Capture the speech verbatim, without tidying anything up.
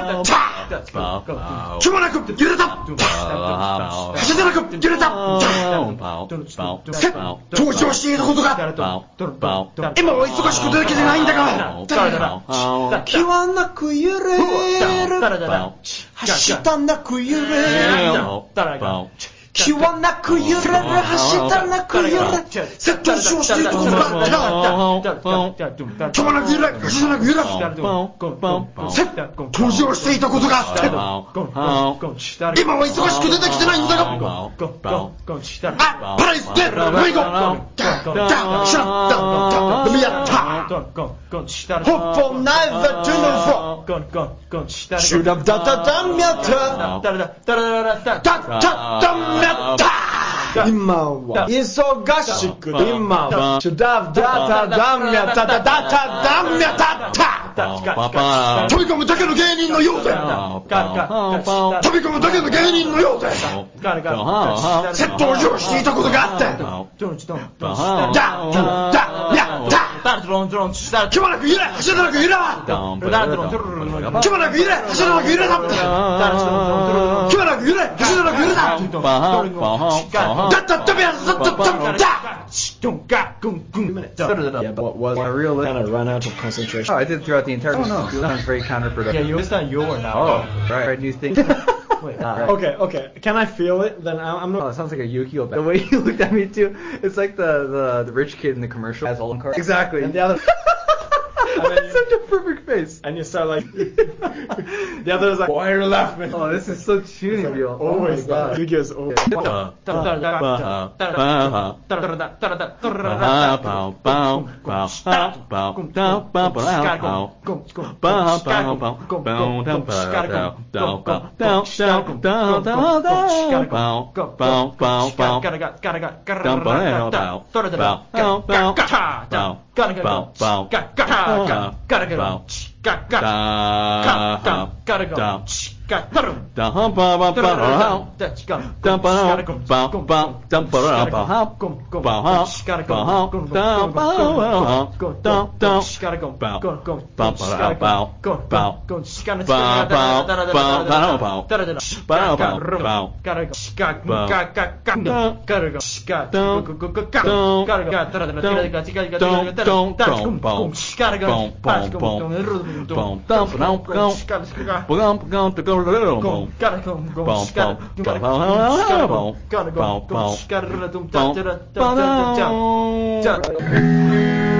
気もなく揺れた足でなく揺れた登場していることが今は忙しくてできてないんだが気はなく揺れる走ったなく揺れる気はなく揺れる走ったなく揺れるセット上していることがあった気はなく揺れる走ったなく揺れる登場していたことがあった今は忙しくてできてないんだがあパライステルウイゴダダシャッダダミヤッタHopeful never to know for Should have done the damn yatta Da da damn yatta 今は忙しく今は Should have done the damn yatta Da da damn yatta 飛び込むだけの芸人のようで飛び込むだけの芸人のようでセットを用意していたことがあってだだやだ気もなく揺れ走らなく揺れは気もなく揺れ走らなく揺れだ気もなく揺れ走らなく揺れだだっただめやだっただめだ Yeah, but was I really kind of run out of concentration? Oh, I did throughout the entire. Oh no, sounds very counterproductive. Yeah, you, it's not your now. Oh, right, right, new thing. Wait, uh, okay, okay. Can I feel it? Then I'm, I'm not. Oh, it sounds like a Yu-Gi-Oh! The way you looked at me too, it's like the the, the rich kid in the commercial has all the cards. Exactly. And the other. That's such a perfect face. And you start like. The other is like. Why are you laughing? Oh, this is so tuning you. Oh my god. Yu-Gi-Oh's over. Gotta go. Gotta go. Gotta go. Gotta go. Gotta go. Got dum bum bum bum that's go dum bum bum bum dum bum bum go go gotta go go dum bum go dum dum gotta go go go bum bum bum go go go gotta bum bum bum bum bum bum bum gotta go got got got got gotta go got go go go go gotta go gotta go gotta go gotta go gotta go bum bum bum bum bum Go, gotta go, go, gotta go, gotta go, gotta go, gotta go, gotta go,